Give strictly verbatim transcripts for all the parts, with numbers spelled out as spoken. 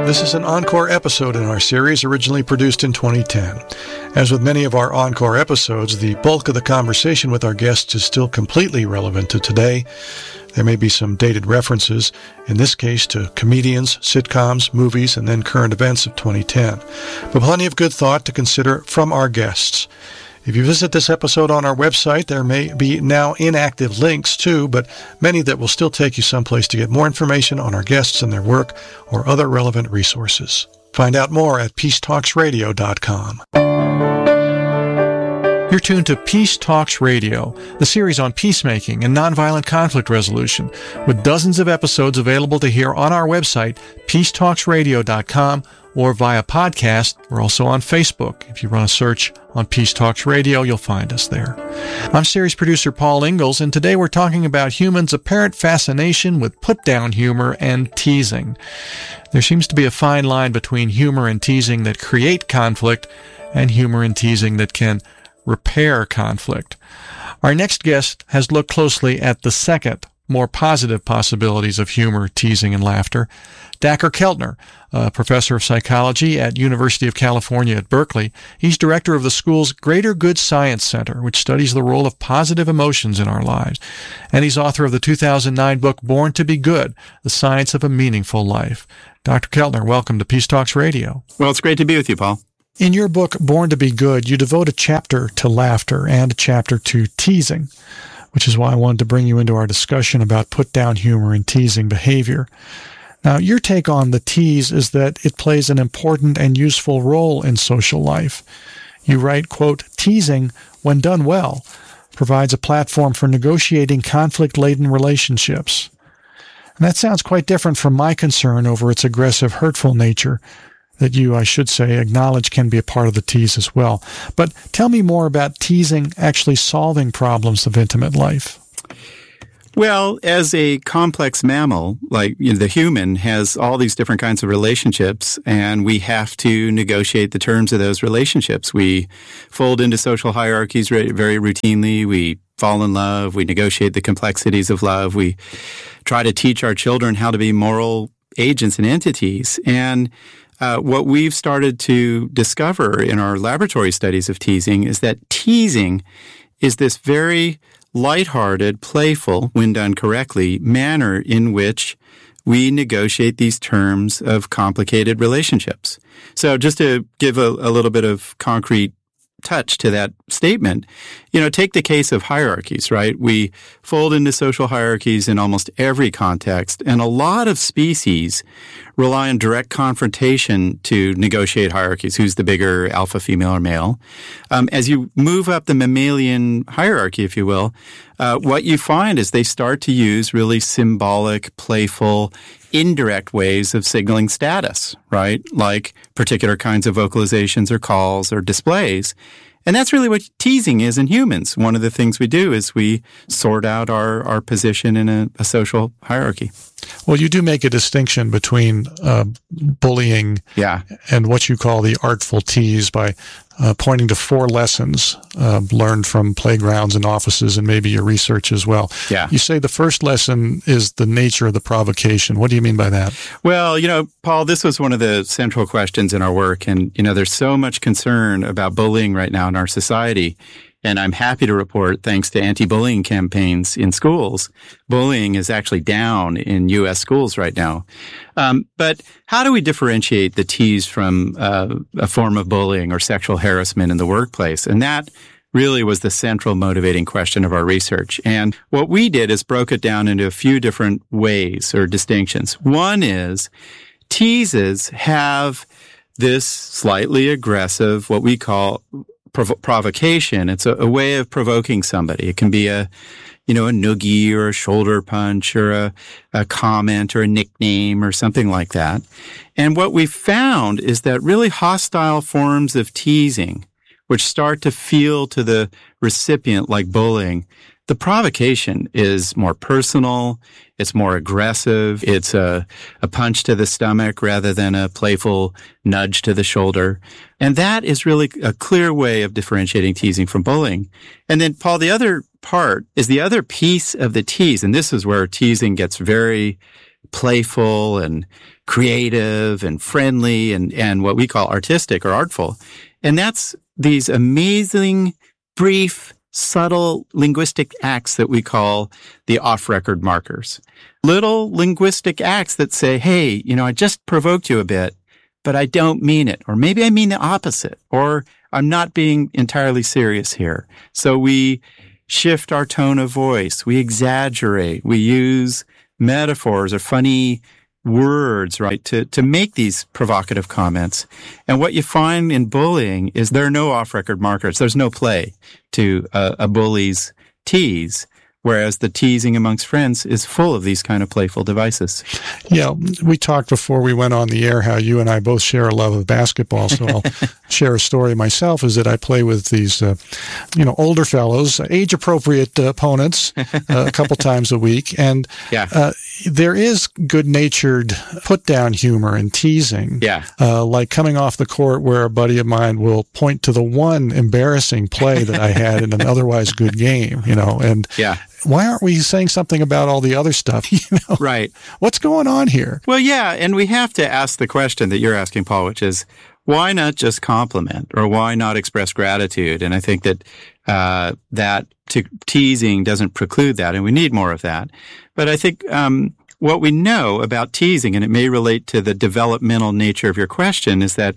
This is an encore episode in our series, originally produced in twenty ten. As with many of our encore episodes, the bulk of the conversation with our guests is still completely relevant to today. There may be some dated references, in this case to comedians, sitcoms, movies, and then current events of twenty ten. But plenty of good thought to consider from our guests. If you visit this episode on our website, there may be now inactive links too, but many that will still take you someplace to get more information on our guests and their work or other relevant resources. Find out more at peace talks radio dot com. You're tuned to Peace Talks Radio, the series on peacemaking and nonviolent conflict resolution, with dozens of episodes available to hear on our website, peace talks radio dot com, or via podcast. We're also on Facebook. If you run a search on Peace Talks Radio, you'll find us there. I'm series producer Paul Ingalls, and today we're talking about humans' apparent fascination with put-down humor and teasing. There seems to be a fine line between humor and teasing that create conflict and humor and teasing that can repair conflict. Our next guest has looked closely at the second, more positive possibilities of humor, teasing, and laughter. Dacher Keltner, a professor of psychology at University of California at Berkeley. He's director of the school's Greater Good Science Center, which studies the role of positive emotions in our lives. And he's author of the two thousand nine book, Born to be Good, The Science of a Meaningful Life. Doctor Keltner, welcome to Peace Talks Radio. Well, it's great to be with you, Paul. In your book, Born to be Good, you devote a chapter to laughter and a chapter to teasing, which is why I wanted to bring you into our discussion about put-down humor and teasing behavior. Now, your take on the tease is that it plays an important and useful role in social life. You write, quote, teasing, when done well, provides a platform for negotiating conflict-laden relationships. And that sounds quite different from my concern over its aggressive, hurtful nature, that you, I should say, acknowledge can be a part of the tease as well. But tell me more about teasing actually solving problems of intimate life. Well, as a complex mammal, like you know, the human has all these different kinds of relationships, and we have to negotiate the terms of those relationships. We fold into social hierarchies very, very routinely. We fall in love. We negotiate the complexities of love. We try to teach our children how to be moral agents and entities. And Uh, what we've started to discover in our laboratory studies of teasing is that teasing is this very lighthearted, playful, when done correctly, manner in which we negotiate these terms of complicated relationships. So just to give a, a little bit of concrete touch to that statement, you know, take the case of hierarchies, right? We fold into social hierarchies in almost every context, and a lot of species rely on direct confrontation to negotiate hierarchies. Who's the bigger alpha female or male? Um, as you move up the mammalian hierarchy, if you will, uh, what you find is they start to use really symbolic, playful, indirect ways of signaling status, right? Like particular kinds of vocalizations or calls or displays. And that's really what teasing is in humans. One of the things we do is we sort out our, our position in a, a social hierarchy. Well, you do make a distinction between uh, bullying yeah. and what you call the artful tease by uh, pointing to four lessons uh, learned from playgrounds and offices and maybe your research as well. Yeah. You say the first lesson is the nature of the provocation. What do you mean by that? Well, you know, Paul, this was one of the central questions in our work. And, you know, there's so much concern about bullying right now in our society. And I'm happy to report, thanks to anti-bullying campaigns in schools, bullying is actually down in U S schools right now. Um, but how do we differentiate the tease from uh, a form of bullying or sexual harassment in the workplace? And that really was the central motivating question of our research. And what we did is broke it down into a few different ways or distinctions. One is teases have this slightly aggressive, what we call Prov- provocation. It's a, a way of provoking somebody. It can be a, you know, a noogie or a shoulder punch or a, a comment or a nickname or something like that. And what we found is that really hostile forms of teasing, which start to feel to the recipient like bullying, the provocation is more personal, it's more aggressive, it's a, a punch to the stomach rather than a playful nudge to the shoulder. And that is really a clear way of differentiating teasing from bullying. And then, Paul, the other part is the other piece of the tease, and this is where teasing gets very playful and creative and friendly and, and what we call artistic or artful. And that's these amazing, brief, subtle linguistic acts that we call the off-record markers. Little linguistic acts that say, hey, you know, I just provoked you a bit, but I don't mean it. Or maybe I mean the opposite. Or I'm not being entirely serious here. So we shift our tone of voice. We exaggerate. We use metaphors or funny words, right, to, to make these provocative comments. And what you find in bullying is there are no off-record markers. There's no play to a, a bully's tease, whereas the teasing amongst friends is full of these kind of playful devices. Yeah, we talked before we went on the air how you and I both share a love of basketball, so I'll share a story myself, is that I play with these, uh, you know, older fellows, age-appropriate uh, opponents uh, a couple times a week, and yeah. uh, there is good-natured put-down humor and teasing, yeah. uh, like coming off the court where a buddy of mine will point to the one embarrassing play that I had in an otherwise good game, you know, and yeah. why aren't we saying something about all the other stuff? You know? Right. What's going on here? Well, yeah, and we have to ask the question that you're asking, Paul, which is, why not just compliment or why not express gratitude? And I think that uh, that te- teasing doesn't preclude that, and we need more of that. But I think um, what we know about teasing, and it may relate to the developmental nature of your question, is that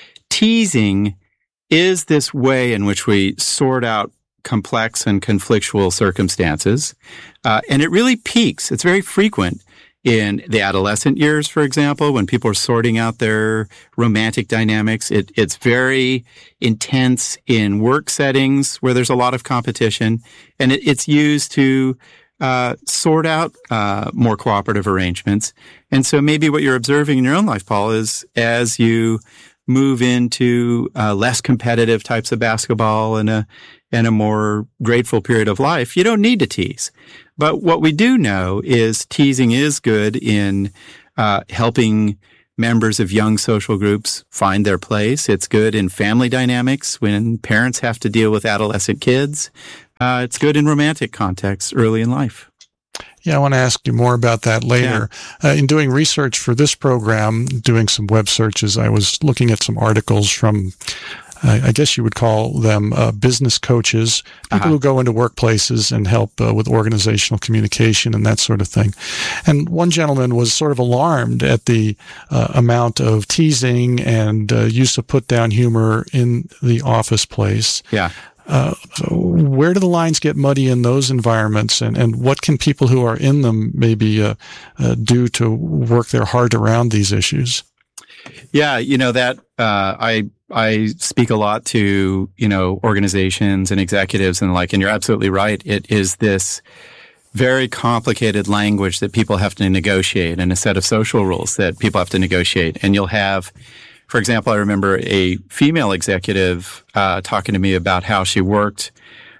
teasing is this way in which we sort out complex and conflictual circumstances. Uh, and it really peaks. It's very frequent in the adolescent years, for example, when people are sorting out their romantic dynamics. It, it's very intense in work settings where there's a lot of competition. And it, it's used to uh, sort out uh, more cooperative arrangements. And so maybe what you're observing in your own life, Paul, is as you move into uh, less competitive types of basketball and a and a more grateful period of life, you don't need to tease. But what we do know is teasing is good in uh, helping members of young social groups find their place. It's good in family dynamics when parents have to deal with adolescent kids. Uh, it's good in romantic contexts early in life. Yeah, I want to ask you more about that later. Yeah. Uh, in doing research for this program, doing some web searches, I was looking at some articles from, uh, I guess you would call them uh, business coaches, people uh-huh. who go into workplaces and help uh, with organizational communication and that sort of thing. And one gentleman was sort of alarmed at the uh, amount of teasing and uh, use of put-down humor in the office place. Yeah. Uh, so where do the lines get muddy in those environments, and, and what can people who are in them maybe uh, uh, do to work their heart around these issues? Yeah, you know, that uh, I I speak a lot to, you know, organizations and executives and the like, and you're absolutely right. It is this very complicated language that people have to negotiate and a set of social rules that people have to negotiate. And you'll have, for example, I remember a female executive uh, talking to me about how she worked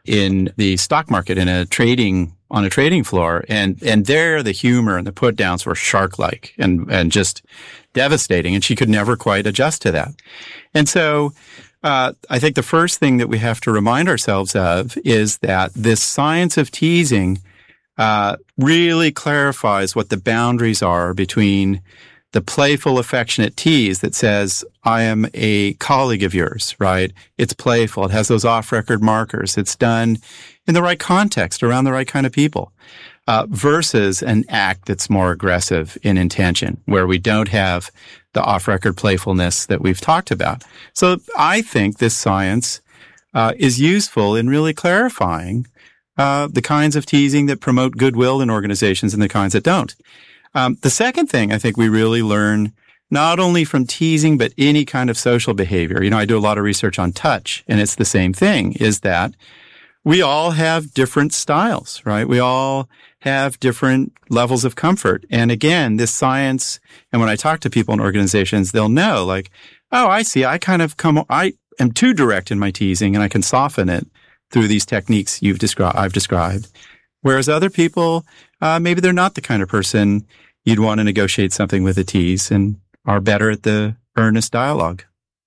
in the stock market in a trading on a trading floor, and and there the humor and the put downs were shark-like and and just devastating, and she could never quite adjust to that. And so, uh, I think the first thing that we have to remind ourselves of is that this science of teasing uh, really clarifies what the boundaries are between the playful, affectionate tease that says, I am a colleague of yours, right? It's playful. It has those off-record markers. It's done in the right context, around the right kind of people, uh, versus an act that's more aggressive in intention, where we don't have the off-record playfulness that we've talked about. So I think this science uh, is useful in really clarifying uh, the kinds of teasing that promote goodwill in organizations and the kinds that don't. Um, the second thing I think we really learn, not only from teasing, but any kind of social behavior. You know, I do a lot of research on touch, and it's the same thing, is that we all have different styles, right? We all have different levels of comfort. And again, this science, and when I talk to people in organizations, they'll know, like, oh, I see, I kind of come, I am too direct in my teasing, and I can soften it through these techniques you've described, I've described. Whereas other people, uh, maybe they're not the kind of person you'd want to negotiate something with a tease and are better at the earnest dialogue.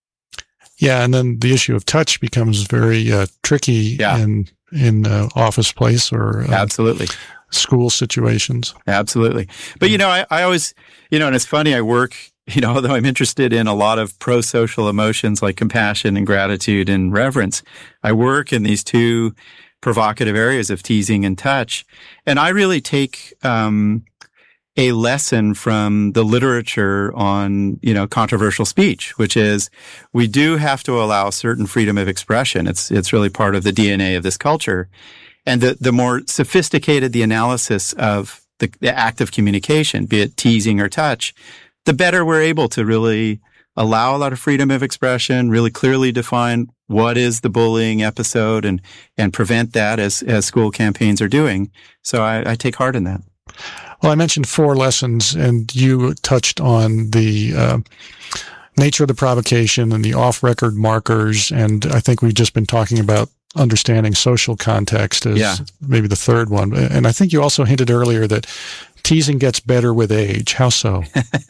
Yeah, and then the issue of touch becomes very uh, tricky yeah. in in uh, office place or uh, absolutely. school situations. Absolutely. But, you know, I, I always, you know, and it's funny, I work, you know, although I'm interested in a lot of pro-social emotions like compassion and gratitude and reverence, I work in these two provocative areas of teasing and touch. And I really take um, a lesson from the literature on, you know, controversial speech, which is we do have to allow certain freedom of expression. It's it's really part of the D N A of this culture. And the, the more sophisticated the analysis of the, the act of communication, be it teasing or touch, the better we're able to really allow a lot of freedom of expression, really clearly define what is the bullying episode and, and prevent that as, as school campaigns are doing. So I, I take heart in that. Well, I mentioned four lessons, and you touched on the uh, nature of the provocation and the off-record markers, and I think we've just been talking about understanding social context as yeah. maybe the third one. And I think you also hinted earlier that teasing gets better with age. How so?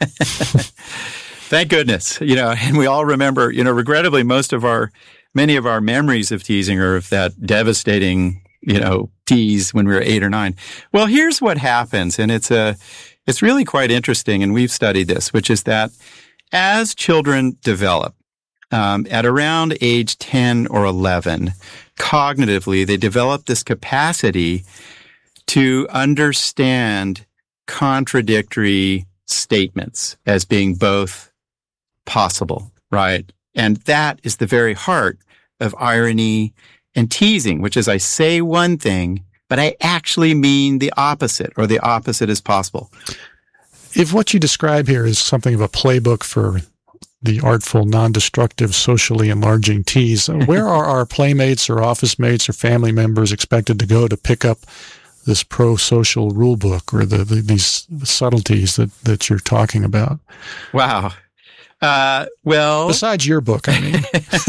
Thank goodness. You know, and we all remember, you know, regrettably, most of our, many of our memories of teasing are of that devastating, you know, tease when we were eight or nine. Well, here's what happens. And it's a, it's really quite interesting. And we've studied this, which is that as children develop, um, at around age ten or eleven, cognitively, they develop this capacity to understand contradictory statements as being both possible, right? And that is the very heart of irony and teasing, which is I say one thing, but I actually mean the opposite, or the opposite is possible. If what you describe here is something of a playbook for the artful, non-destructive, socially enlarging tease, where are our playmates or office mates or family members expected to go to pick up this pro-social rule book or the, the these subtleties that, that you're talking about? Wow. Uh, well... Besides your book, I mean.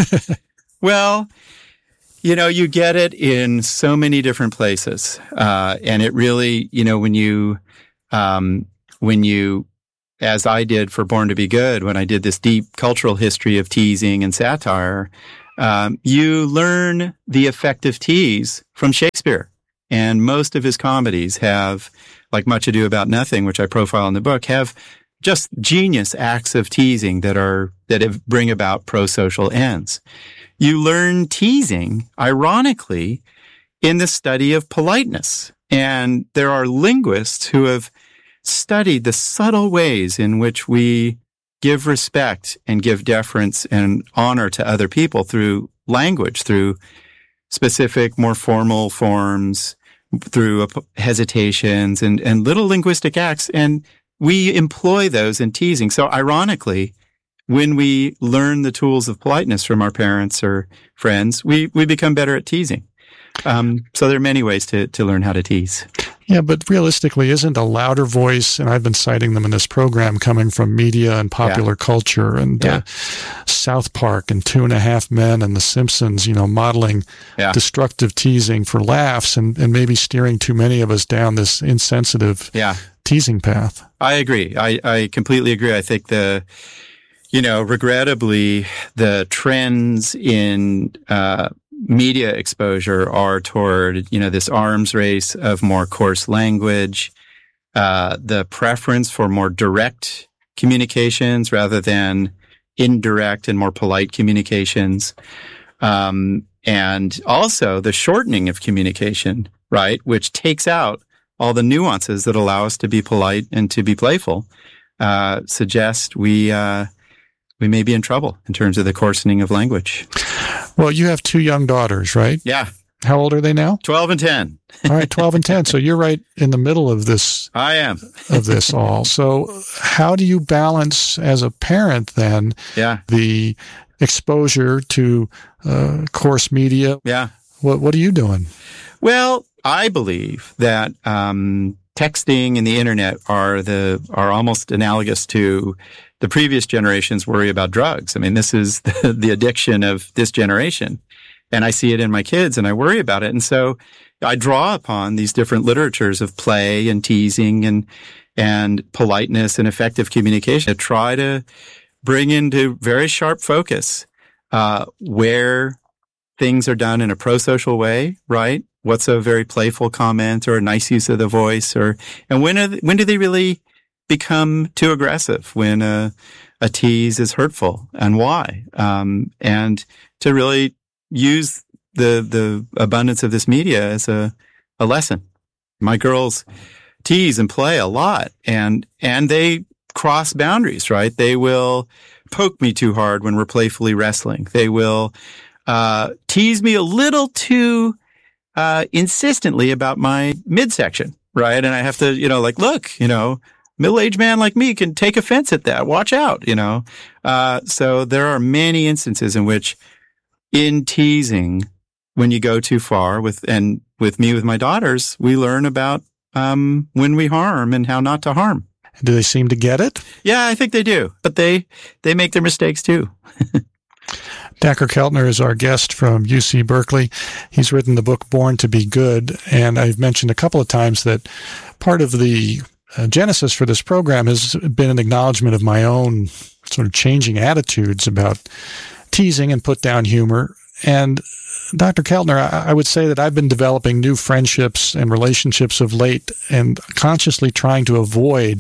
Well, you know, you get it in so many different places. Uh, and it really, you know, when you, um, when you, as I did for Born to Be Good, when I did this deep cultural history of teasing and satire, um, you learn the effective tease from Shakespeare. And most of his comedies have, like Much Ado About Nothing, which I profile in the book, have just genius acts of teasing that are, that have, bring about pro-social ends. You learn teasing, ironically, in the study of politeness. And there are linguists who have studied the subtle ways in which we give respect and give deference and honor to other people through language, through specific, more formal forms, through hesitations and, and little linguistic acts. And we employ those in teasing. So ironically, when we learn the tools of politeness from our parents or friends, we, we become better at teasing. Um, so there are many ways to, to learn how to tease. Yeah, but realistically, isn't a louder voice, and I've been citing them in this program, coming from media and popular yeah. culture and yeah. uh, South Park and Two and a Half Men and The Simpsons, you know, modeling yeah. destructive teasing for laughs and, and maybe steering too many of us down this insensitive yeah. teasing path. I agree. I, I completely agree. I think the, you know, regrettably, the trends in uh media exposure are toward, you know, this arms race of more coarse language, uh, the preference for more direct communications rather than indirect and more polite communications. Um, and also the shortening of communication, right? Which takes out all the nuances that allow us to be polite and to be playful, uh, suggest we, uh, we may be in trouble in terms of the coarsening of language. Well, you have two young daughters, right? Yeah. How old are they now? twelve and ten. All right, twelve and ten. So you're right in the middle of this. I am. of this all. So how do you balance as a parent then yeah. the exposure to uh, coarse media? Yeah. What What are you doing? Well, I believe that um, texting and the internet are the are almost analogous to the previous generation's worry about drugs. I mean, this is the, the addiction of this generation. And I see it in my kids and I worry about it. And so I draw upon these different literatures of play and teasing and, and politeness and effective communication to try to bring into very sharp focus, uh, where things are done in a pro-social way, right? What's a very playful comment or a nice use of the voice, or and when are, when do they really become too aggressive? When a, a tease is hurtful, and why? Um, and to really use the the abundance of this media as a a lesson. My girls tease and play a lot, and and they cross boundaries, right? They will poke me too hard when we're playfully wrestling. They will uh, tease me a little too uh, insistently about my midsection, right? And I have to, you know, like, look, you know, middle-aged man like me can take offense at that. Watch out, you know. Uh, so there are many instances in which, in teasing, when you go too far with, and with me, with my daughters, we learn about um, when we harm and how not to harm. Do they seem to get it? Yeah, I think they do, but they they make their mistakes too. Dacher Keltner is our guest from U C Berkeley. He's written the book Born to Be Good, and I've mentioned a couple of times that part of the uh, genesis for this program has been an acknowledgement of my own sort of changing attitudes about teasing and put-down humor. And Doctor Keltner, I, I would say that I've been developing new friendships and relationships of late and consciously trying to avoid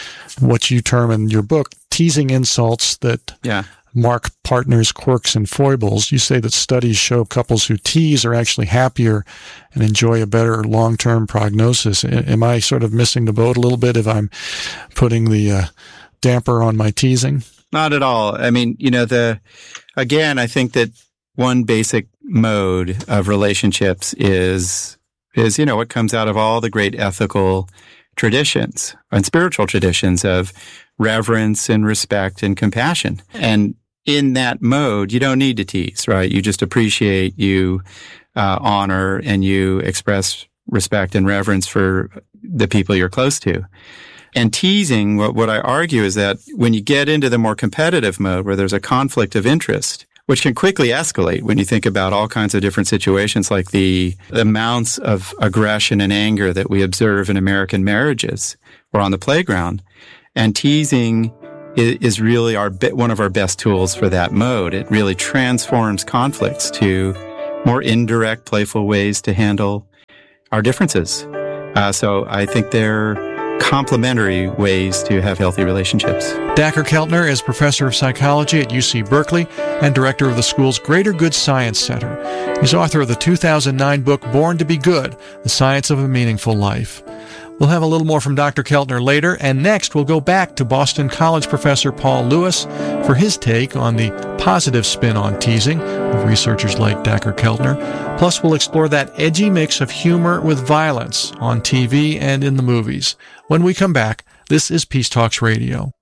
what you term in your book, teasing insults that yeah. mark partners' quirks and foibles. You say that studies show couples who tease are actually happier and enjoy a better long-term prognosis. Am I sort of missing the boat a little bit if I'm putting the uh, damper on my teasing? Not at all. I mean, you know, the again, I think that one basic mode of relationships is, is, you know, what comes out of all the great ethical traditions and spiritual traditions of reverence and respect and compassion. And in that mode, you don't need to tease, right? You just appreciate, you uh, honor, and you express respect and reverence for the people you're close to. And teasing, what, what I argue is that when you get into the more competitive mode where there's a conflict of interest, which can quickly escalate when you think about all kinds of different situations, like the amounts of aggression and anger that we observe in American marriages or on the playground. And teasing is really our one of our best tools for that mode. It really transforms conflicts to more indirect, playful ways to handle our differences. Uh, so I think they're complementary ways to have healthy relationships. Dacher Keltner is professor of psychology at U C Berkeley and director of the school's Greater Good Science Center. He's author of the two thousand nine book Born to Be Good, The Science of a Meaningful Life. We'll have a little more from Doctor Keltner later, and next we'll go back to Boston College professor Paul Lewis for his take on the positive spin on teasing of researchers like Dacher Keltner. Plus, we'll explore that edgy mix of humor with violence on T V and in the movies. When we come back, this is Peace Talks Radio.